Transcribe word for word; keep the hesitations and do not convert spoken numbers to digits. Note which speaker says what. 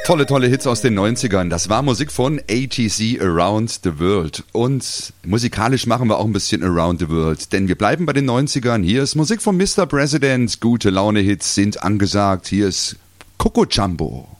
Speaker 1: Tolle, tolle Hits aus den neunzigern. Das war Musik von A T C Around the World. Und musikalisch machen wir auch ein bisschen Around the World. Denn wir bleiben bei den neunzigern. Hier ist Musik von Mister President. Gute Laune-Hits sind angesagt. Hier ist Coco Jumbo.